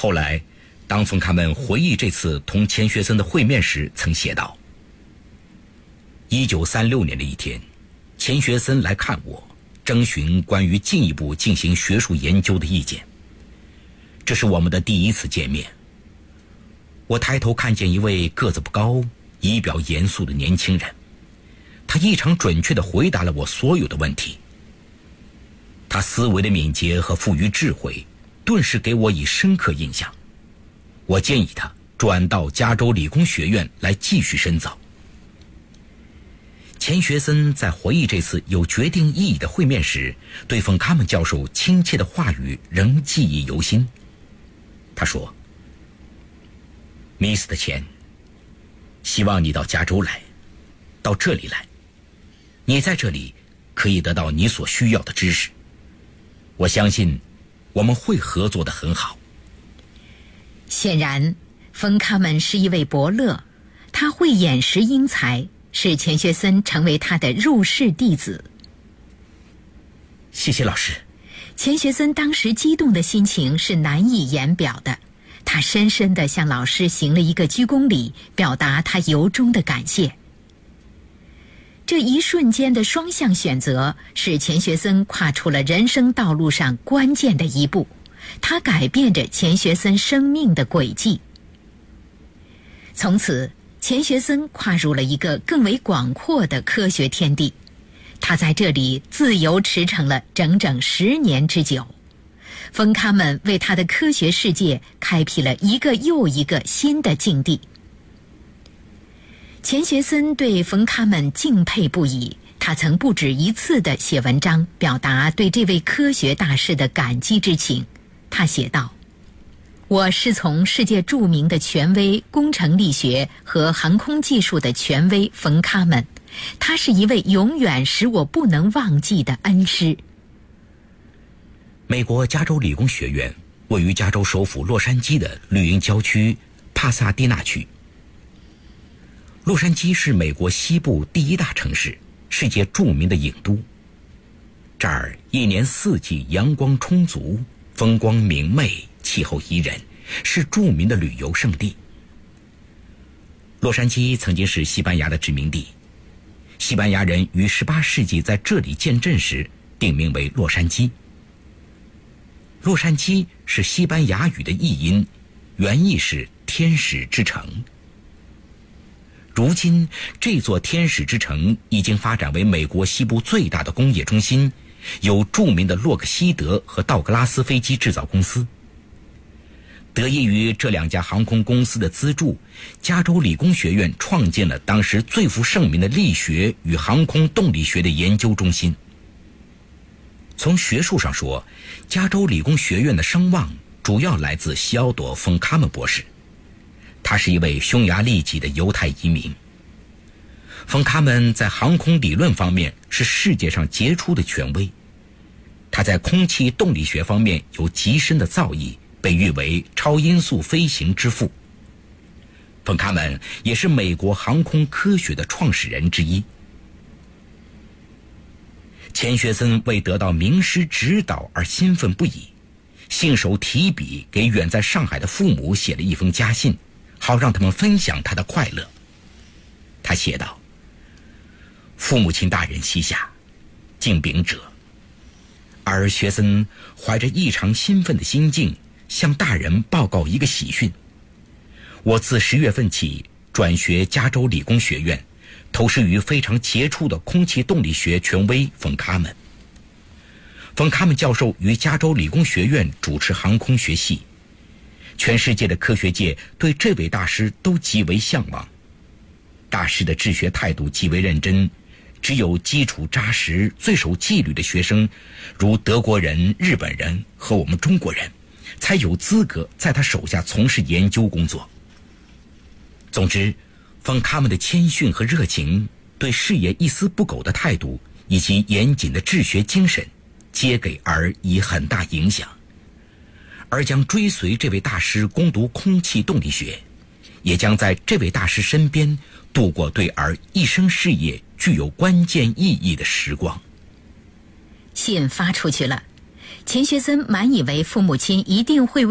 后来当冯卡门回忆这次同钱学森的会面时曾写道：1936年的一天，钱学森来看我，征询关于进一步进行学术研究的意见。这是我们的第一次见面。我抬头看见一位个子不高、仪表严肃的年轻人，他异常准确地回答了我所有的问题。他思维的敏捷和富于智慧，顿时给我以深刻印象。我建议他转到加州理工学院来继续深造。钱学森在回忆这次有决定意义的会面时，对冯卡门教授亲切的话语仍记忆犹新。他说：“Mr. 钱，希望你到加州来，到这里来。你在这里可以得到你所需要的知识。我相信我们会合作得很好。” 显然，冯卡门是一位伯乐，他慧眼识英才，使钱学森成为他的入室弟子。 谢谢老师。 钱学森当时激动的心情是难以言表的，他深深地向老师行了一个鞠躬礼，表达他由衷的感谢。这一瞬间的双向选择，使钱学森跨出了人生道路上关键的一步，他改变着钱学森生命的轨迹。从此，钱学森跨入了一个更为广阔的科学天地，他在这里自由驰骋了整整10年之久。冯卡门为他的科学世界开辟了一个又一个新的境地。钱学森对冯卡门敬佩不已，他曾不止一次地写文章表达对这位科学大师的感激之情。他写道：“我师从世界著名的权威工程力学和航空技术的权威冯卡门，他是一位永远使我不能忘记的恩师。” 美国加州理工学院位于加州首府洛杉矶的绿荫郊区帕萨蒂纳区。洛杉矶是美国西部第一大城市，世界著名的影都。这儿一年四季阳光充足，风光明媚，气候宜人，是著名的旅游胜地。洛杉矶曾经是西班牙的殖民地，西班牙人于18世纪在这里建镇时定名为洛杉矶。洛杉矶是西班牙语的译音，原意是天使之城。如今，这座天使之城已经发展为美国西部最大的工业中心，有著名的洛克希德和道格拉斯飞机制造公司。得益于这2家航空公司的资助，加州理工学院创建了当时最负盛名的力学与航空动力学的研究中心。从学术上说，加州理工学院的声望主要来自西奥多·冯·卡门博士。他是一位匈牙利籍的犹太移民。冯·卡门在航空理论方面是世界上杰出的权威，他在空气动力学方面有极深的造诣，被誉为超音速飞行之父。冯·卡门也是美国航空科学的创始人之一。钱学森为得到名师指导而兴奋不已，信手提笔给远在上海的父母写了一封家信，好让他们分享他的快乐。他写道：“父母亲大人膝下，敬禀者。”而学森怀着异常兴奋的心境向大人报告一个喜讯：我自10月份起转学加州理工学院，投师于非常杰出的空气动力学权威冯·卡门。冯·卡门教授于加州理工学院主持航空学系，全世界的科学界对这位大师都极为向往。大师的治学态度极为认真，只有基础扎实、最守纪律的学生，如德国人、日本人和我们中国人，才有资格在他手下从事研究工作。总之，冯·卡门的谦逊和热情，对事业一丝不苟的态度，以及严谨的治学精神，皆给儿以很大影响。而将追随这位大师攻读空气动力学，也将在这位大师身边度过对儿一生事业具有关键意义的时光。 信发出去了，钱学森满以为父母亲一定会为